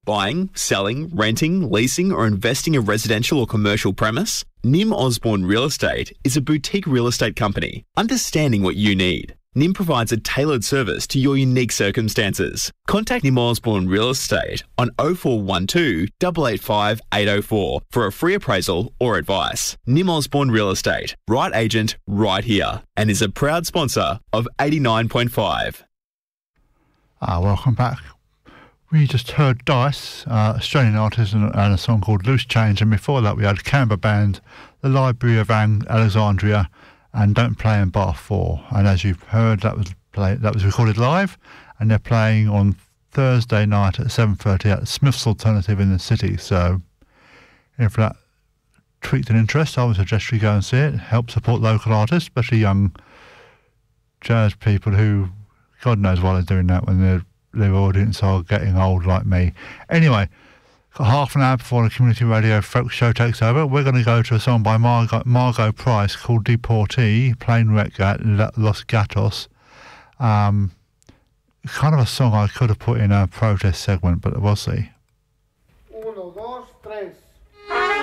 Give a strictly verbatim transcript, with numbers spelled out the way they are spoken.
Buying, selling, renting, leasing or investing a residential or commercial premise? Nim Osborne Real Estate is a boutique real estate company, understanding what you need. Nim provides a tailored service to your unique circumstances. Contact Nim Osborne Real Estate on oh four one two, eight eight five, eight oh four for a free appraisal or advice. Nim Osborne Real Estate, right agent, right here, and is a proud sponsor of eighty-nine point five. Ah, welcome back. We just heard Dice, uh, Australian artist, and, and a song called Loose Change, and before that we had Canberra band, the Library of Ang- Alexandria, and Don't Play in Bar four. And as you've heard, that was play, that was recorded live, and they're playing on Thursday night at seven thirty at Smith's Alternative in the city. So if that tweaked an interest, I would suggest you go and see it. Help support local artists, especially young jazz people who, God knows why they're doing that when their their audience are getting old like me. Anyway, got half an hour before the community radio folk show takes over. We're going to go to a song by Margot, Margot Price called Deportee, Plane Wreck at Los Gatos. Um, kind of a song I could have put in a protest segment, but we'll see.